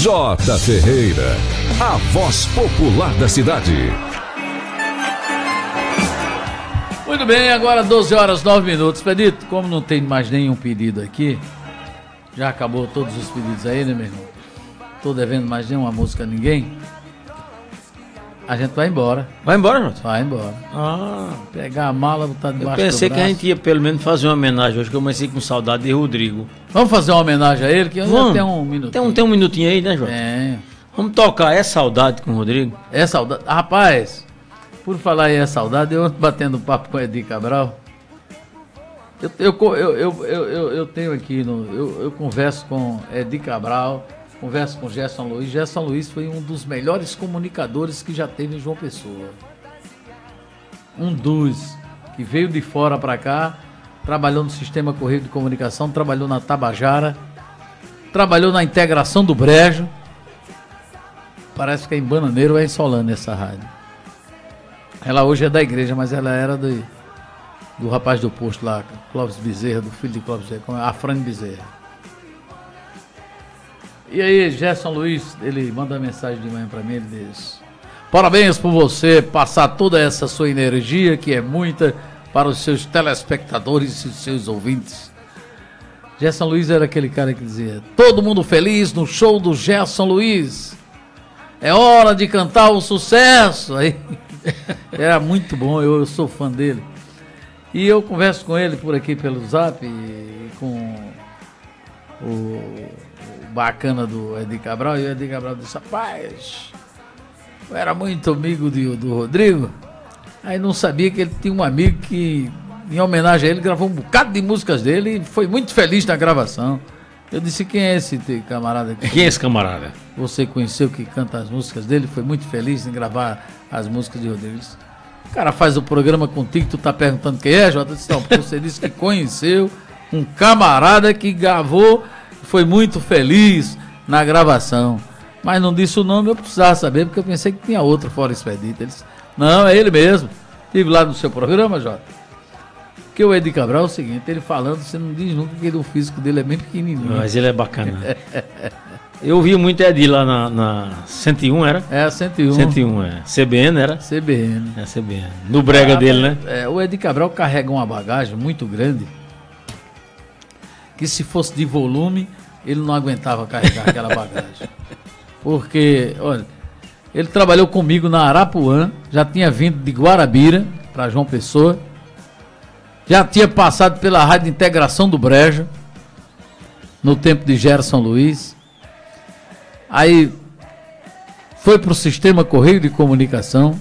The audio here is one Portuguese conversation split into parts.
J. Ferreira, a voz popular da cidade. Muito bem, agora 12 horas 9 minutos. Pedito, como não tem mais nenhum pedido aqui, já acabou todos os pedidos aí, né, meu irmão? Tô devendo mais nenhuma música a ninguém. A gente vai embora. Vai embora, Jota? Vai embora. Pegar a mala, botar debaixo do braço. Eu pensei que a gente ia pelo menos fazer uma homenagem hoje, que eu comecei com saudade de Rodrigo. Vamos fazer uma homenagem a ele, que ainda tem um minutinho. Tem um minutinho aí, né, Jota? Tem. Vamos tocar É Saudade com o Rodrigo? É saudade. Rapaz, por falar em É Saudade, eu ando batendo papo com o Edir Cabral. Eu tenho aqui, eu converso com Edir Cabral, converso com Gerson Luiz. Gerson Luiz foi um dos melhores comunicadores que já teve em João Pessoa. Um dos que veio de fora para cá, trabalhou no Sistema Correio de Comunicação, trabalhou na Tabajara, trabalhou na integração do Brejo. Parece que é em Bananeiro ou é em Solano essa rádio. Ela hoje é da igreja, mas ela era do rapaz do posto lá, Clóvis Bezerra, do filho de Clóvis Bezerra, Afrânio Bezerra. E aí, Gerson Luiz, ele manda uma mensagem de manhã pra mim, ele diz: parabéns por você passar toda essa sua energia, que é muita, para os seus telespectadores e seus ouvintes. Gerson Luiz era aquele cara que dizia: todo mundo feliz no show do Gerson Luiz. É hora de cantar o sucesso. Aí, era muito bom, eu sou fã dele. E eu converso com ele por aqui pelo Zap, com o bacana do Edir Cabral, e o Edir Cabral disse: rapaz, eu era muito amigo do Rodrigo. Aí não sabia que ele tinha um amigo que, em homenagem a ele, gravou um bocado de músicas dele e foi muito feliz na gravação. Eu disse: quem é esse camarada aqui? Quem é esse camarada? Você conheceu, que canta as músicas dele, foi muito feliz em gravar as músicas de Rodrigo. O cara faz o programa contigo, tu tá perguntando quem é, Jota? Eu disse: não, porque você disse que conheceu um camarada que gravou, foi muito feliz na gravação. Mas não disse o nome, eu precisava saber, porque eu pensei que tinha outro fora Expedito. Ele disse: não, é ele mesmo. Estive lá no seu programa, Jota. Porque o Edir Cabral é o seguinte, ele falando, você não diz nunca que o físico dele é bem pequenininho. Mas ele é bacana. Eu vi muito Edir lá na 101, era? É, 101. 101, é. CBN, era? CBN. É, CBN. No brega dele, né? O Edir Cabral carrega uma bagagem muito grande, que se fosse de volume, ele não aguentava carregar aquela bagagem. Porque, olha, ele trabalhou comigo na Arapuã, já tinha vindo de Guarabira para João Pessoa, já tinha passado pela Rádio Integração do Brejo, no tempo de Gerson Luiz. Aí foi para o Sistema Correio de Comunicação.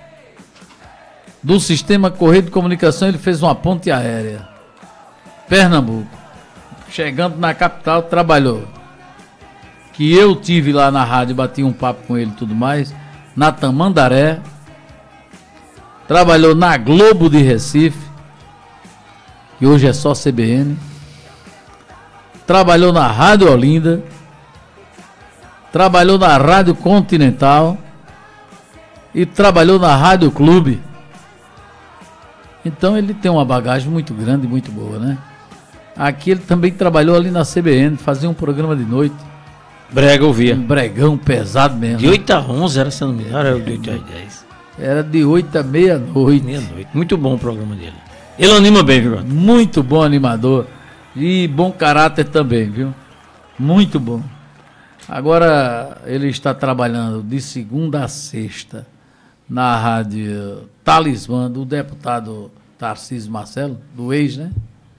Do Sistema Correio de Comunicação ele fez uma ponte aérea, Pernambuco. Chegando na capital, trabalhou. Que eu tive lá na rádio, bati um papo com ele e tudo mais, na Tamandaré. Trabalhou na Globo de Recife, que hoje é só CBN. Trabalhou na Rádio Olinda. Trabalhou na Rádio Continental. E trabalhou na Rádio Clube. Então ele tem uma bagagem muito grande e muito boa, né? Aqui ele também trabalhou ali na CBN, fazia um programa de noite. Brega ouvia. Um bregão pesado mesmo. De 8 a 11 era, se não me engano, era de 8 a 10. Era de 8 a meia-noite. Meia-noite. Muito bom o programa dele. Ele anima bem, viu? Muito bom animador. E bom caráter também, viu? Muito bom. Agora ele está trabalhando de segunda a sexta na rádio Talismã do deputado Tarcísio Marcelo, do ex, né?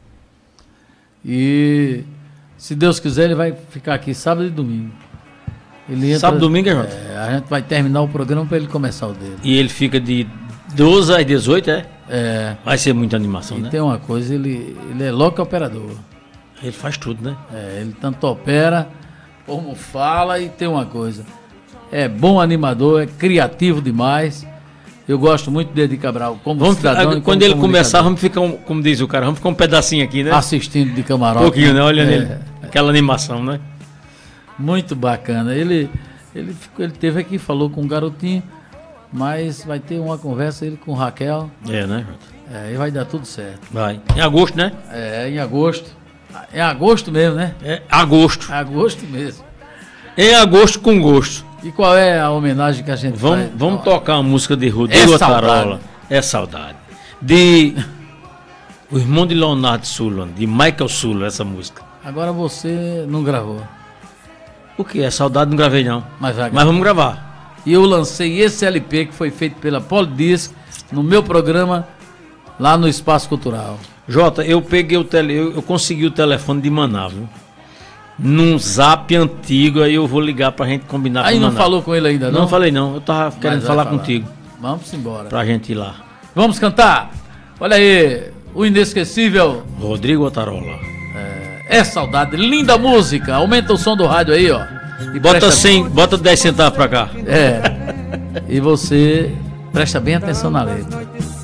E se Deus quiser ele vai ficar aqui sábado e domingo. Ele entra, sábado e domingo, Jota? A gente vai terminar o programa para ele começar o dele. E ele fica de 12 às 18, é? É. Vai ser muita animação, e né? Tem uma coisa, ele é louco operador. Ele faz tudo, né? Ele tanto opera como fala, e tem uma coisa. É bom animador, é criativo demais. Eu gosto muito de Edir Cabral como cidadão. Quando ele começar, vamos ficar, como diz o cara, vamos ficar um pedacinho aqui, né? Assistindo de camarote. Um pouquinho, né? Olhando ele, aquela animação, né? Muito bacana. Ele teve aqui, falou com um garotinho, mas vai ter uma conversa ele com Raquel. É, né? E vai dar tudo certo. Vai. Em agosto, né? Em agosto. É agosto mesmo, né? É agosto. Agosto mesmo. Em agosto com gosto. E qual é a homenagem que a gente faz? Vamos tocar uma música de Rodrigo Otarola. É saudade. De o irmão de Leonardo Sullivan, de Michael Sullivan, essa música. Agora você não gravou. O que? É saudade, não gravei não. Mas vamos gravar. E eu lancei esse LP que foi feito pela Polydisc no meu programa lá no Espaço Cultural. Jota, eu peguei eu consegui o telefone de Manaus, viu? Num zap antigo, aí eu vou ligar pra gente combinar. Aí não falou com ele ainda, não? Não falei não, eu tava querendo falar contigo. Vamos embora. Pra gente ir lá. Vamos cantar? Olha aí, o inesquecível Rodrigo Otarola. É saudade, linda música. Aumenta o som do rádio aí, ó. E bota 10 centavos pra cá. E você presta bem atenção na letra.